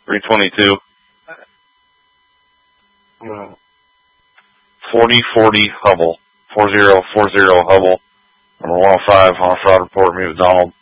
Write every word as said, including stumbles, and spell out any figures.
three twenty-two. Hmm. forty forty Hubble. four zero four zero Hubble. Number one oh five on a fraud report. Me with Donald.